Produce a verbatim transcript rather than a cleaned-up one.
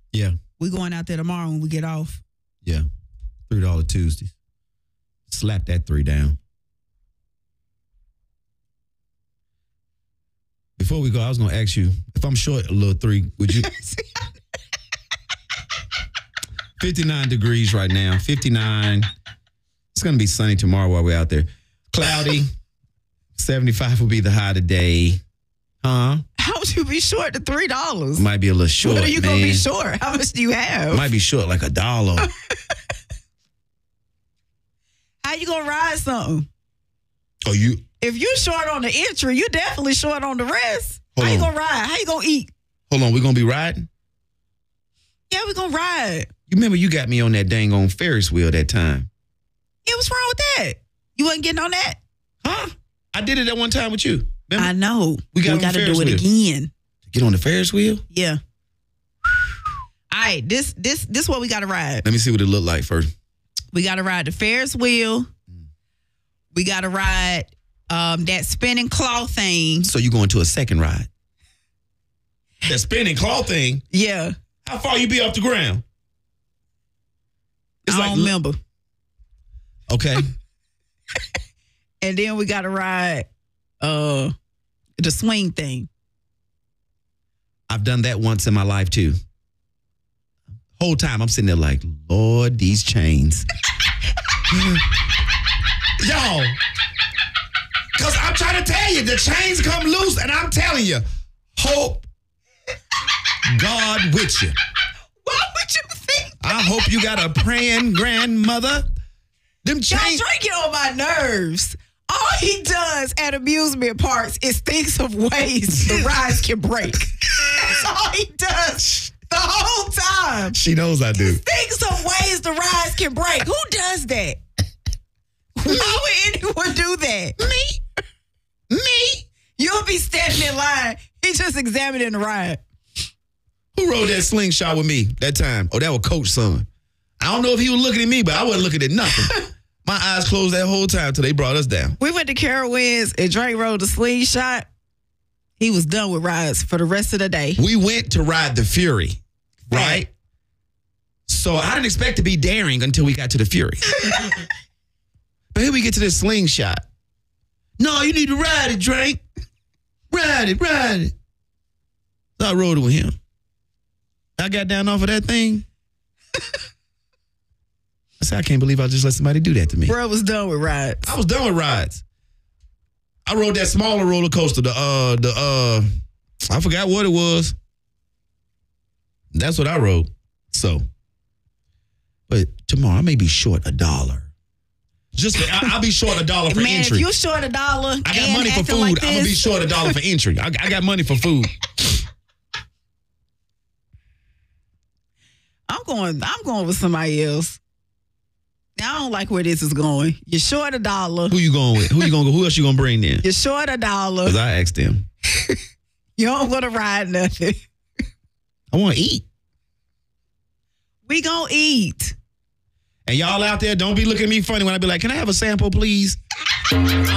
Yeah. We going out there tomorrow when we get off. Yeah. three dollars Tuesdays. Slap that three down. Before we go, I was going to ask you, if I'm short a little three, would you? fifty-nine degrees right now. fifty-nine. It's going to be sunny tomorrow while we're out there. Cloudy. seventy-five will be the high today. Huh? How would you be short to three dollars? Might be a little short, What are you man. going to be short? How much do you have? Might be short like a dollar. How you going to ride something? Oh, you... If you're short on the entry, you're definitely short on the rest. Hold How you on. going to ride? How you going to eat? Hold on, we going to be riding? Yeah, we going to ride. You remember you got me on that dang on Ferris wheel that time? Yeah, what's wrong with that? You wasn't getting on that? Huh? I did it that one time with you. Remember? I know. We got on got to Ferris do it wheel. again. Get on the Ferris wheel? Yeah. All right, this this this what we got to ride. Let me see what it looked like first. We got to ride the Ferris wheel. We got to ride um, that spinning claw thing. So you going to a second ride? That spinning claw thing? Yeah. How far you be off the ground? It's I like, don't remember. Okay. And then we got to ride uh, the swing thing. I've done that once in my life too. Whole time I'm sitting there like, Lord, these chains. Y'all. Because I'm trying to tell you, the chains come loose, and I'm telling you, hope God with you. Why would you think that? I hope you got a praying grandmother. Them Y'all chains. drinking on my nerves. All he does at amusement parks is thinks of ways the rides can break. That's all he does the whole time. She knows I do. Thinks of ways the rides can break. Who does that? Why would anyone do that? Me? Me? You'll be standing in line. He just examining the ride. Who rode that slingshot with me that time? Oh, that was Coach's son. I don't know if he was looking at me, but I wasn't looking at nothing. My eyes closed that whole time till they brought us down. We went to Carowinds and Drake rode the slingshot. He was done with rides for the rest of the day. We went to ride the Fury, right? So I didn't expect to be daring until we got to the Fury. But here we get to this slingshot. No, you need to ride it, Drake. Ride it, ride it. So I rode it with him. I got down off of that thing. I said, I can't believe I just let somebody do that to me. Bro was done with rides. I was done with rides. I rode that smaller roller coaster, the uh the uh I forgot what it was. That's what I rode. So, but tomorrow I may be short a dollar. Just I, I'll be short a dollar for Man, entry. if you short a dollar, I got and money for acting food. like I'm gonna be this, short a dollar for entry. I, I got money for food. I'm going. I'm going with somebody else. I don't like where this is going. You're short a dollar. Who you going with? Who you gonna go? Who else you gonna bring then? You're short a dollar. Because I asked them. You don't want to ride nothing. I want to eat. We gonna eat. And y'all out there, don't be looking at me funny when I be like, can I have a sample, please? I'm